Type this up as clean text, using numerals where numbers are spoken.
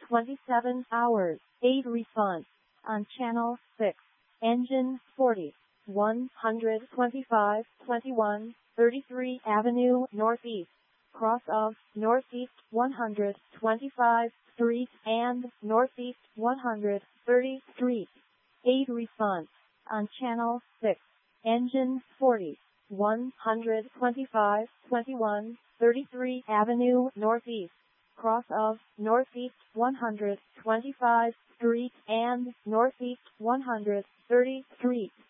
27 hours. 8 response. On channel 6. Engine 40. 125, 21, 33 Avenue Northeast. Cross of Northeast 125 Street and Northeast 130 Street. 8 response. On channel 6. Engine 40. 125, 21, 33 Avenue Northeast. Cross of Northeast 125 Street and Northeast 130 Street.